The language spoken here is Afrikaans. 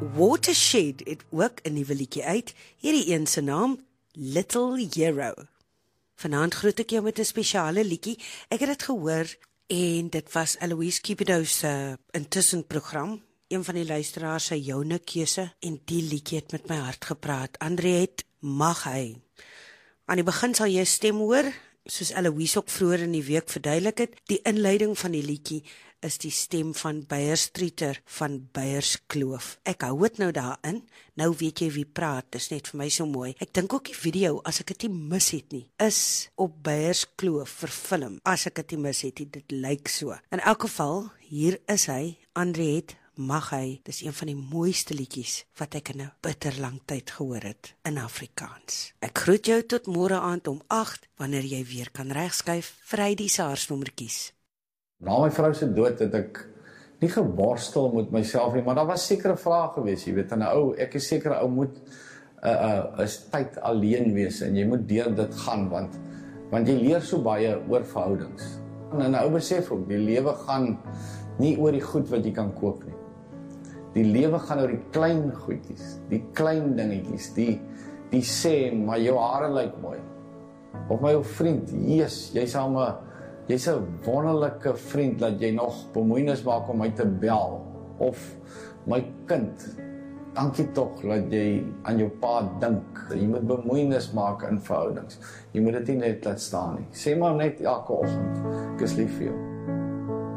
Watershed het ook 'n nuwe liedjie uit. Hierdie een se naam Little Hero. Vanaand groet ek jou met 'n spesiale liedjie. Ek het dit gehoor en dit was Eloise Cupido se intussen program. Een van die luisteraars se joune keuse en die liedjie het met my hart gepraat. Andre het Mag hy. Aan die begin sal jy 'n stem hoor, soos Eloise ook vroeër in die week verduidelik het. Die inleiding van die liedjie is die stem van Beierstreeter van Beierskloof. Ek hou dit nou daarin. Nou weet jy wie praat, dis net vir my so mooi. Ek dink ook die video, as ek dit nie mis het nie, is op Beierskloof verfilm. As ek dit nie mis het nie, dit lyk so. In elk geval, hier is hy, Andre het Mag hy. Dis een van die mooiste liedjies wat ek in 'n bitterlang tyd gehoor het in Afrikaans. Ek groet jou tot môre aand om 8, wanneer jy weer kan regskuif vir Heidi se haarsnommer kies. Na my vrou se dood het ek nie geworstel met myself nie, maar daar was sekere vrae gewees, jy weet, en ek is seker ou moet 'n tyd alleen wees en jy moet deur dit gaan want jy leer so baie oor verhoudings. En 'n ou besef ook, die lewe gaan nie oor die goed wat jy kan koop nie. Die lewe gaan oor die klein goedjies, die klein dingetjies, die sê, maar jou hare lyk mooi. Of my ou vriend, jy's 'n wonderlike vriend, dat jy nog bemoeienis maak om my te bel. Of my kind, dankie tog dat jy aan jou pa dink. Jy moet bemoeienis maak in verhoudings. Jy moet dit nie net laat staan nie. Sê maar net elke oggend, ek is lief vir jou.